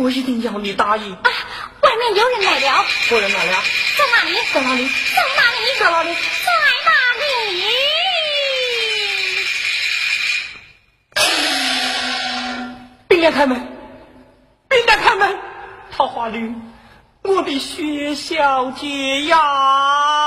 我一定要你答应。 啊，外面有人来了。 有人来了？ 在哪里？ 在哪里？ 在哪里？ 在哪里？ 在哪里？ 兵连开门！兵连开门！桃花女，我的薛小姐呀！